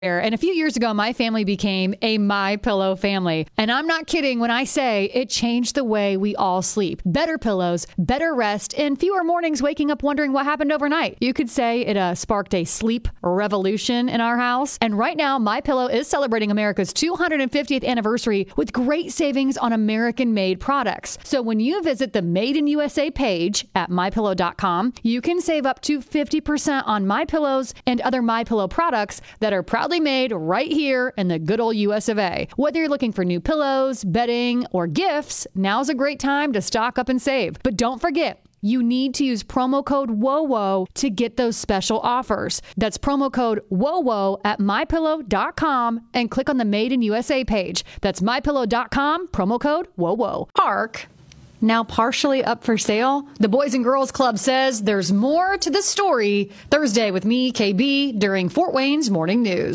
And a few years ago, my family became a MyPillow family. And I'm not kidding when I say it changed the way we all sleep. Better pillows, better rest, and fewer mornings waking up wondering what happened overnight. You could say it sparked a sleep revolution in our house. And right now, MyPillow is celebrating America's 250th anniversary with great savings on American-made products. So when you visit the Made in USA page at MyPillow.com, you can save up to 50% on MyPillows and other MyPillow products that are proudly made right here in the good old US of A. Whether you're looking for new pillows, bedding, or gifts, now's a great time to stock up and save. But don't forget, you need to use promo code WOWO to get those special offers. That's promo code WOWO at MyPillow.com and click on the Made in USA page. That's MyPillow.com, promo code WOWO. Park. Now partially up for sale? The Boys and Girls Club says there's more to the story. Thursday with me, KB, during Fort Wayne's Morning News.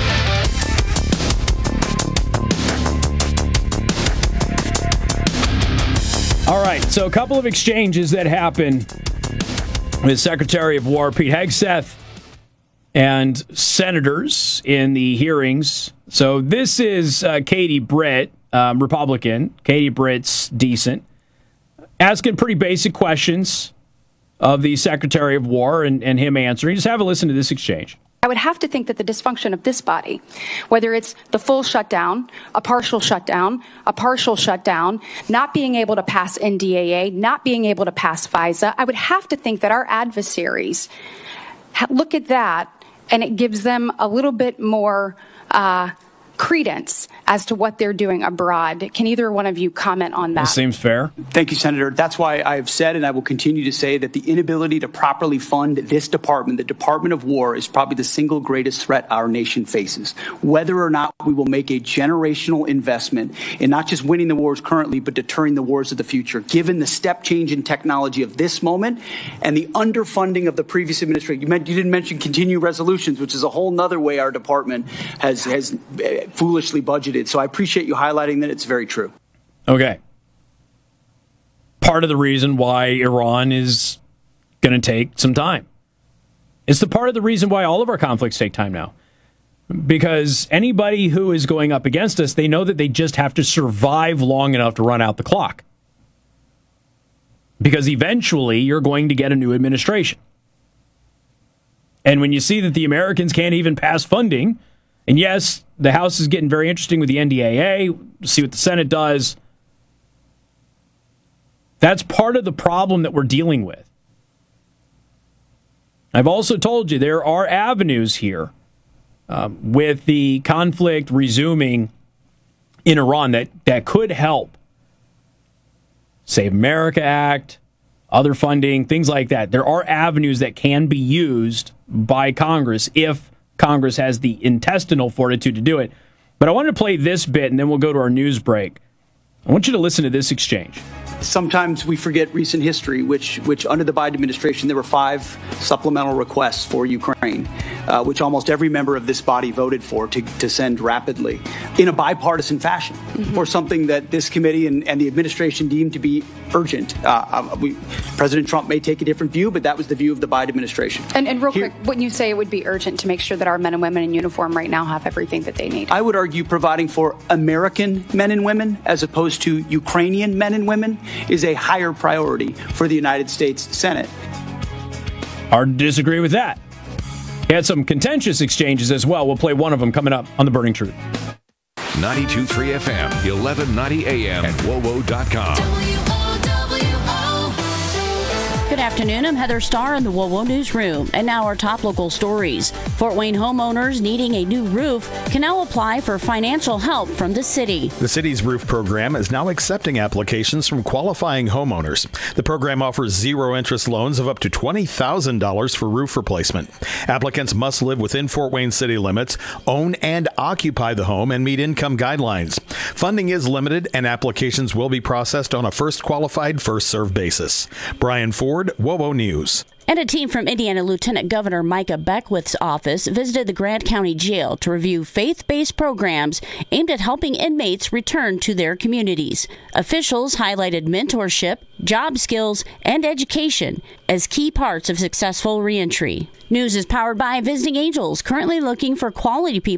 All right, so a couple of exchanges that happened with Secretary of War Pete Hegseth and senators in the hearings. So this is Katie Britt, Republican. Katie Britt's decent. Asking pretty basic questions of the Secretary of War and him answering. Just have a listen to this exchange. I would have to think that the dysfunction of this body, whether it's the full shutdown, a partial shutdown, not being able to pass NDAA, not being able to pass FISA, I would have to think that our adversaries look at that and it gives them a little bit more credence as to what they're doing abroad. Can either one of you comment on that? That seems fair. Thank you, Senator. That's why I have said, and I will continue to say, that the inability to properly fund this department, the Department of War, is probably the single greatest threat our nation faces. Whether or not we will make a generational investment in not just winning the wars currently, but deterring the wars of the future, given the step change in technology of this moment and the underfunding of the previous administration. You didn't mention continuing resolutions, which is a whole nother way our department has foolishly budgeted. So I appreciate you highlighting that. It's very true. Okay. Part of the reason why Iran is going to take some time. It's the part of the reason why all of our conflicts take time now. Because anybody who is going up against us, they know that they just have to survive long enough to run out the clock. Because eventually you're going to get a new administration. And when you see that the Americans can't even pass funding, and yes, the House is getting very interesting with the NDAA. See what the Senate does. That's part of the problem that we're dealing with. I've also told you there are avenues here with the conflict resuming in Iran that could help. Save America Act, other funding, things like that. There are avenues that can be used by Congress if Congress has the intestinal fortitude to do it. But I wanted to play this bit, and then we'll go to our news break. I want you to listen to this exchange. Sometimes we forget recent history, which under the Biden administration, there were 5 supplemental requests for Ukraine, which almost every member of this body voted for to send rapidly in a bipartisan fashion for something that this committee and the administration deemed to be urgent. President Trump may take a different view, but that was the view of the Biden administration. And real quick, wouldn't you say it would be urgent to make sure that our men and women in uniform right now have everything that they need? I would argue providing for American men and women as opposed to Ukrainian men and women is a higher priority for the United States Senate. Hard to disagree with that. He had some contentious exchanges as well. We'll play one of them coming up on The Burning Truth. 92.3 FM, 1190 AM, and WOWO.com. Good afternoon. I'm Heather Starr in the WOWO Newsroom. And now our top local stories. Fort Wayne homeowners needing a new roof can now apply for financial help from the city. The city's roof program is now accepting applications from qualifying homeowners. The program offers zero-interest loans of up to $20,000 for roof replacement. Applicants must live within Fort Wayne city limits, own and occupy the home, and meet income guidelines. Funding is limited, and applications will be processed on a first qualified, first served basis. Brian Ford Ward, WOWO News. And a team from Indiana Lieutenant Governor Micah Beckwith's office visited the Grant County Jail to review faith-based programs aimed at helping inmates return to their communities. Officials highlighted mentorship, job skills, and education as key parts of successful reentry. News is powered by Visiting Angels, currently looking for quality people